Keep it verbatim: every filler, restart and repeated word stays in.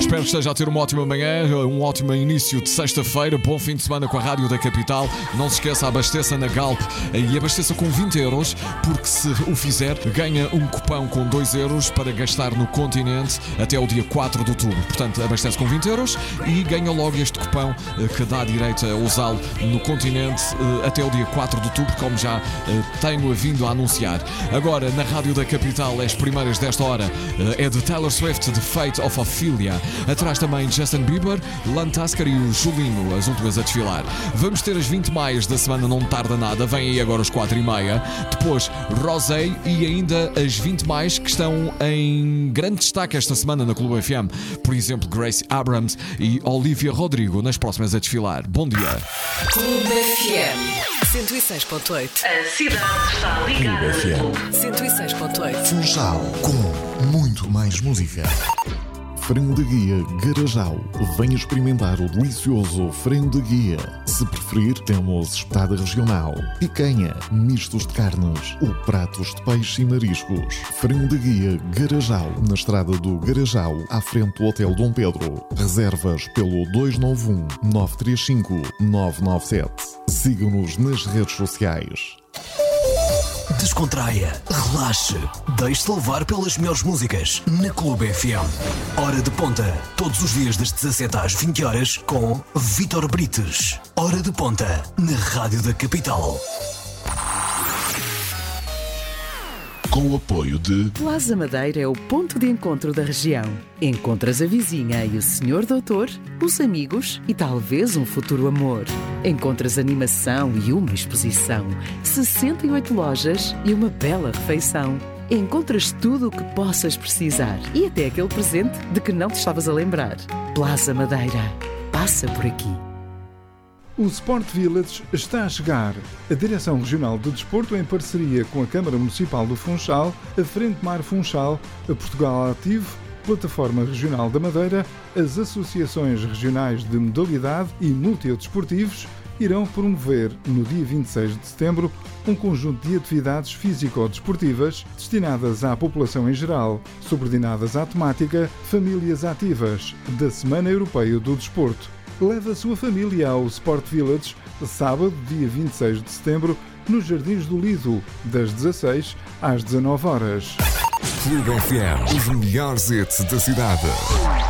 Espero que esteja a ter uma ótima manhã, um ótimo início de sexta-feira, bom fim de semana com a Rádio da Capital. Não se esqueça, abasteça na Galp e abasteça com vinte euros, porque se o fizer, ganha um cupão com dois euros para gastar no Continente até o dia quatro de outubro. Portanto, abastece com vinte euros e ganha logo este cupão que dá direito a usá-lo no Continente até o dia quatro de outubro, como já tenho vindo a anunciar. Agora, na Rádio da Capital, as primeiras desta hora é de Taylor Swift, The Fate of Ophelia. Atrás também Justin Bieber, Lantasker e o Julinho, as últimas a desfilar. Vamos ter as vinte maias da semana, não tarda nada, vem aí agora os quatro e meia. Depois Rosé e ainda as vinte mais que estão em grande destaque esta semana na Clube F M. Por exemplo, Grace Abrams e Olivia Rodrigo nas próximas a desfilar. Bom dia. Clube F M cento e seis ponto oito. A cidade está ligada. Clube F M cento e seis ponto oito. Funchal, com muito mais música. Frango de guia Garajal. Venha experimentar o delicioso frango de guia. Se preferir, temos espetada regional, picanha, mistos de carnes ou pratos de peixe e mariscos. Frango de guia Garajal, na estrada do Garajal, à frente do Hotel Dom Pedro. Reservas pelo dois nove um, nove três cinco, nove nove sete. Siga-nos nas redes sociais. Descontraia, relaxe, deixe-se levar pelas melhores músicas na Clube F M. Hora de ponta, todos os dias das dezassete às vinte horas com Vítor Brites. Hora de ponta, na Rádio da Capital. Com o apoio de Plaza Madeira é o ponto de encontro da região. Encontras a vizinha e o senhor doutor, os amigos e talvez um futuro amor. Encontras animação e uma exposição, sessenta e oito lojas e uma bela refeição. Encontras tudo o que possas precisar e até aquele presente de que não te estavas a lembrar. Plaza Madeira. Passa por aqui. O Sport Village está a chegar. A Direção Regional de Desporto, em parceria com a Câmara Municipal do Funchal, a Frente Mar Funchal, a Portugal Ativo, Plataforma Regional da Madeira, as Associações Regionais de Modalidade e Multidesportivos irão promover, no dia vinte e seis de setembro, um conjunto de atividades físico-desportivas destinadas à população em geral, subordinadas à temática Famílias Ativas, da Semana Europeia do Desporto. Leve a sua família ao Sport Village, sábado, dia vinte e seis de setembro, nos Jardins do Lido, das dezasseis às dezanove horas. Clube F M, os melhores hits da cidade.